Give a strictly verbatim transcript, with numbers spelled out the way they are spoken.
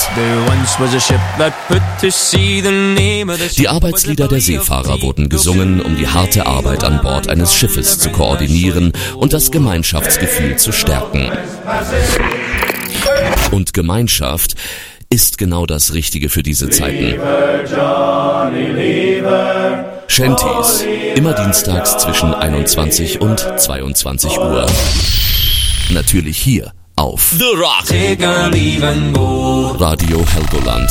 Die Arbeitslieder der Seefahrer wurden gesungen, um die harte Arbeit an Bord eines Schiffes zu koordinieren und das Gemeinschaftsgefühl zu stärken. Und Gemeinschaft ist genau das Richtige für diese Zeiten. Shanties, immer dienstags zwischen einundzwanzig und zweiundzwanzig Uhr. Natürlich hier auf The Rock. Radio Helgoland.